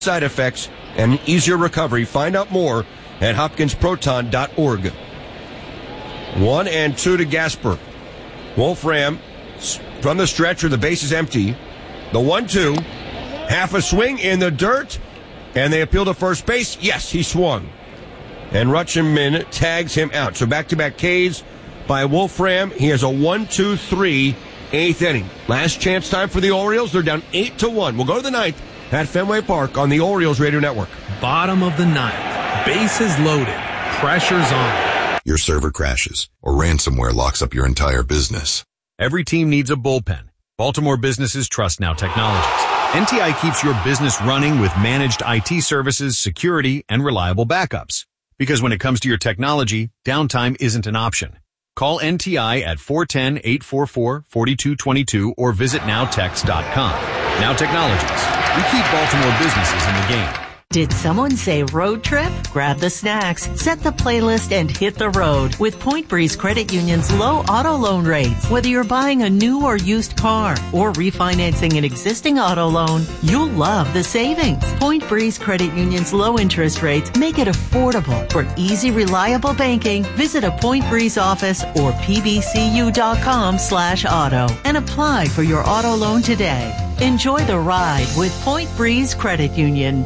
side effects and easier recovery. Find out more at hopkinsproton.org. 1-2 to Gasper. Wolfram from the stretcher. The base is empty. The 1-2. Half a swing in the dirt. And they appeal to first base. Yes, he swung. And Rutschman tags him out. So back-to-back Ks by Wolfram. He has a 1-2-3 eighth inning. Last chance time for the Orioles. They're down 8-1. We'll go to the ninth at Fenway Park on the Orioles Radio Network. Bottom of the ninth. Bases loaded. Pressure's on. Your server crashes or ransomware locks up your entire business. Every team needs a bullpen. Baltimore businesses trust Now Technologies. NTI keeps your business running with managed IT services, security, and reliable backups. Because when it comes to your technology, downtime isn't an option. Call NTI at 410-844-4222 or visit nowtex.com. Now Technologies. We keep Baltimore businesses in the game. Did someone say road trip? Grab the snacks, set the playlist, and hit the road with Point Breeze Credit Union's low auto loan rates. Whether you're buying a new or used car or refinancing an existing auto loan, you'll love the savings. Point Breeze Credit Union's low interest rates make it affordable. For easy, reliable banking, visit a Point Breeze office or pbcu.com/auto and apply for your auto loan today. Enjoy the ride with Point Breeze Credit Union.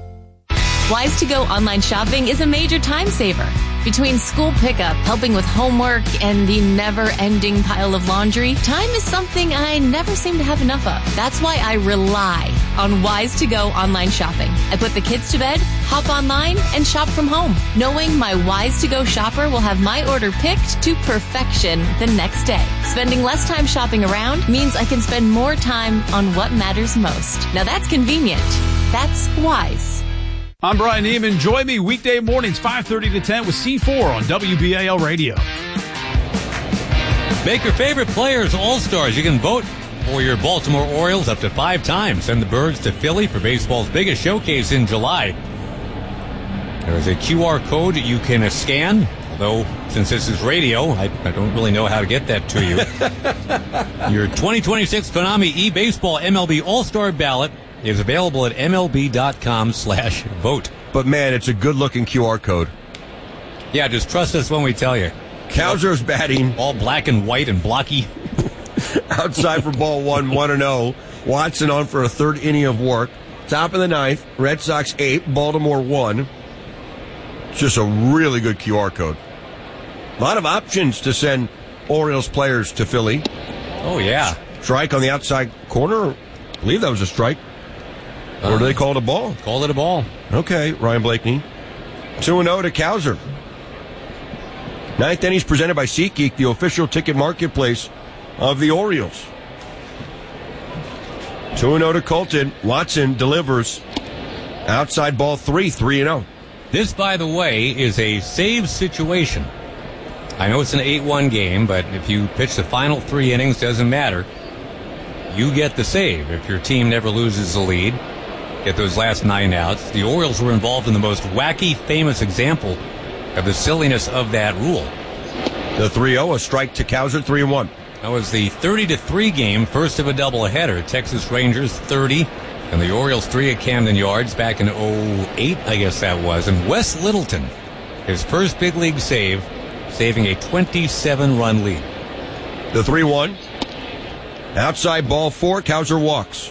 Wise2Go online shopping is a major time saver. Between school pickup, helping with homework, and the never-ending pile of laundry, time is something I never seem to have enough of. That's why I rely on Wise2Go online shopping. I put the kids to bed, hop online, and shop from home, knowing my Wise2Go shopper will have my order picked to perfection the next day. Spending less time shopping around means I can spend more time on what matters most. Now that's convenient. That's wise. I'm Brian Neiman. Join me weekday mornings, 5:30 to 10 with C4 on WBAL Radio. Make your favorite players all-stars. You can vote for your Baltimore Orioles up to 5 times. Send the Birds to Philly for baseball's biggest showcase in July. There's a QR code you can scan, although since this is radio, I don't really know how to get that to you. Your 2026 Konami eBaseball MLB All-Star ballot is available at MLB.com/vote. But man, it's a good-looking QR code. Yeah, just trust us when we tell you. Cowser's batting. All black and white and blocky. Outside for ball 1-0. Watson on for a third inning of work. Top of the ninth, Red Sox 8, Baltimore 1. It's just a really good QR code. A lot of options to send Orioles players to Philly. Oh, yeah. Strike on the outside corner. I believe that was a strike. Or do they call it a ball? Called it a ball. Okay, Ryan Blakeney. 2-0 to Cowser. Ninth innings presented by SeatGeek, the official ticket marketplace of the Orioles. 2-0 to Colton. Watson delivers. Outside ball 3-0. This, by the way, is a save situation. I know it's an 8-1 game, but if you pitch the final 3 innings, doesn't matter. You get the save if your team never loses the lead. Get those last 9 outs. The Orioles were involved in the most wacky, famous example of the silliness of that rule. The 3-0, a strike to Cowser, 3-1. That was the 30-3 game, first of a doubleheader. Texas Rangers 30, and the Orioles 3 at Camden Yards back in 2008, I guess that was. And Wes Littleton, his first big league save, saving a 27-run lead. The 3-1. Outside ball 4, Cowser walks.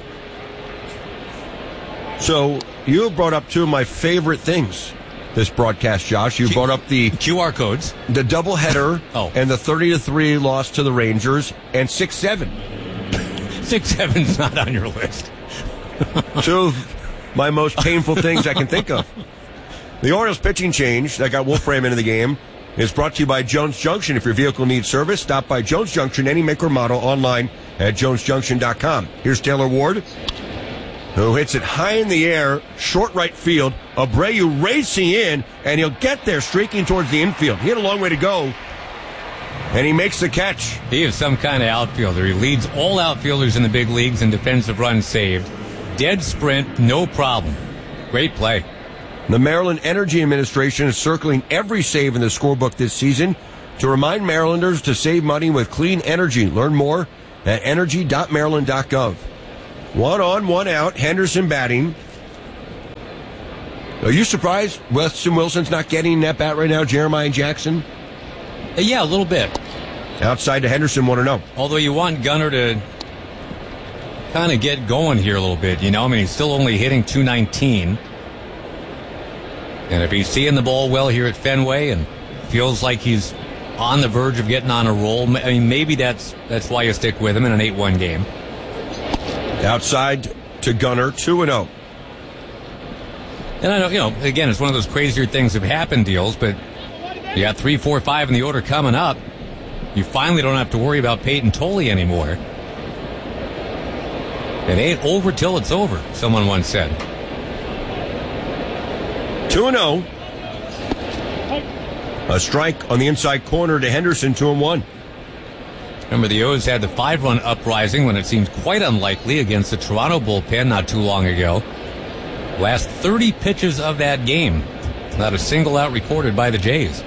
So you brought up 2 of my favorite things this broadcast, Josh. You brought up the QR codes, the doubleheader, and the 30-3 loss to the Rangers, and 6-7. 6-7's not on your list. 2 of my most painful things I can think of. The Orioles pitching change that got Wolfram into the game is brought to you by Jones Junction. If your vehicle needs service, stop by Jones Junction, any make or model, online at jonesjunction.com. Here's Taylor Ward, who hits it high in the air, short right field. Abreu racing in, and he'll get there, streaking towards the infield. He had a long way to go, and he makes the catch. He is some kind of outfielder. He leads all outfielders in the big leagues in defensive runs saved. Dead sprint, no problem. Great play. The Maryland Energy Administration is circling every save in the scorebook this season to remind Marylanders to save money with clean energy. Learn more at energy.maryland.gov. 1 on, 1 out. Henderson batting. Are you surprised Weston Wilson's not getting that bat right now, Jeremiah Jackson? Yeah, a little bit. Outside to Henderson, 1-0. Although you want Gunnar to kind of get going here a little bit, you know? I mean, he's still only hitting .219. And if he's seeing the ball well here at Fenway and feels like he's on the verge of getting on a roll, I mean, maybe that's why you stick with him in an 8-1 game. Outside to Gunnar, 2-0. And I know, you know, again, it's one of those crazier things that happen deals, but you got 3, 4, 5 in the order coming up. You finally don't have to worry about Peyton Tolley anymore. It ain't over till it's over, someone once said. 2-0. A strike on the inside corner to Henderson, 2-1. Remember, the O's had the 5-run uprising when it seemed quite unlikely against the Toronto bullpen not too long ago. Last 30 pitches of that game, not a single out recorded by the Jays.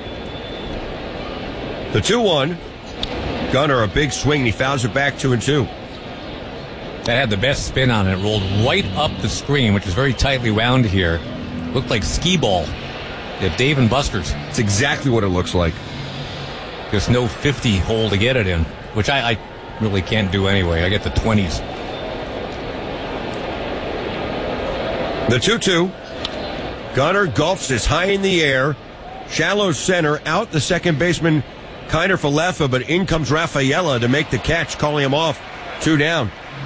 The 2-1. Gunnar, a big swing. He fouls it back 2-2. That had the best spin on it. Rolled right up the screen, which is very tightly wound here. Looked like skee ball at Dave & Buster's. It's exactly what it looks like. Just no 50 hole to get it in, which I really can't do anyway. I get the 20s. The 2-2. Gunnar gulps this high in the air. Shallow center. Out the second baseman, Kiner Falefa, but in comes Rafaela to make the catch, calling him off. 2 down.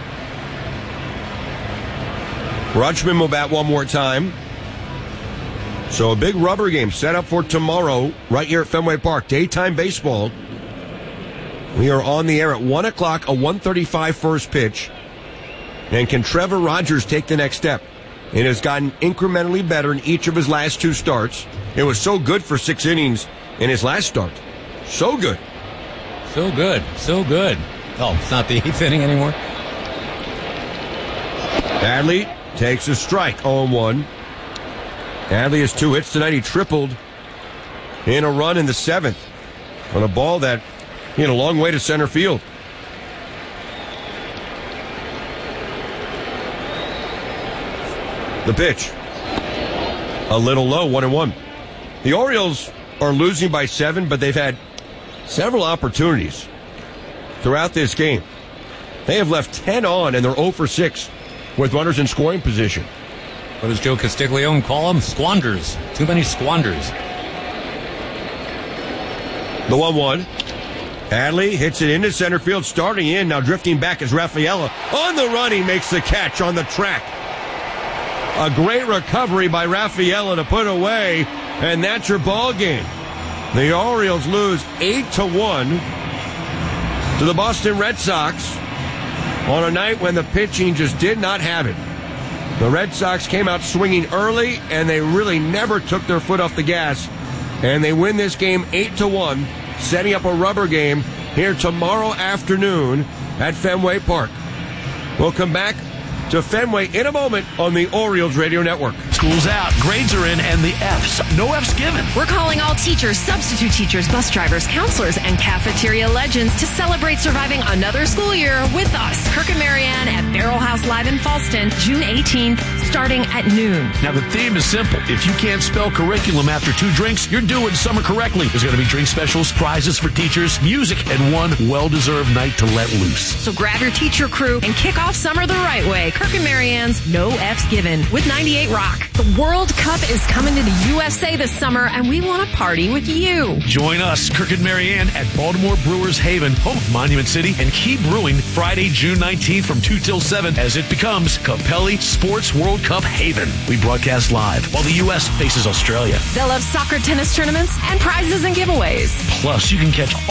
Rutschman will bat one more time. So a big rubber game set up for tomorrow right here at Fenway Park. Daytime baseball. We are on the air at 1 o'clock, a 1:35 first pitch. And can Trevor Rogers take the next step? It has gotten incrementally better in each of his last 2 starts. It was so good for 6 innings in his last start. So good. So good. So good. Oh, it's not the 8th inning anymore? Adley takes a strike, 0-1. Adley has 2 hits tonight. He tripled in a run in the 7th on a ball that hit a long way to center field. The pitch. A little low, 1-1. The Orioles are losing by 7, but they've had several opportunities throughout this game. They have left 10 on, and they're 0 for 6 with runners in scoring position. What does Joe Castiglione call them? Squanders. Too many squanders. The 1-1. Adley hits it into center field, starting in. Now drifting back is Rafaela. On the run, he makes the catch on the track. A great recovery by Rafaela to put away, and that's your ball game. The Orioles lose 8-1 to the Boston Red Sox on a night when the pitching just did not have it. The Red Sox came out swinging early, and they really never took their foot off the gas. And they win this game 8-1, setting up a rubber game here tomorrow afternoon at Fenway Park. We'll come back to Fenway in a moment on the Orioles Radio Network. School's out, grades are in, and the F's. No F's given. We're calling all teachers, substitute teachers, bus drivers, counselors, and cafeteria legends to celebrate surviving another school year with us. Kirk and Marianne at Barrel House Live in Falston, June 18th, starting at noon. Now, the theme is simple. If you can't spell curriculum after 2 drinks, you're doing summer correctly. There's going to be drink specials, prizes for teachers, music, and one well-deserved night to let loose. So grab your teacher crew and kick off summer the right way. Kirk and Marianne's No F's Given with 98 Rock. The World Cup is coming to the USA this summer, and we want to party with you. Join us, Kirk and Marianne, at Baltimore Brewers Haven, home of Monument City, and keep brewing Friday, June 19th from 2 till 7 as it becomes Capelli Sports World Cup Haven. We broadcast live while the U.S. faces Australia. They'll have soccer, tennis tournaments, and prizes and giveaways. Plus, you can catch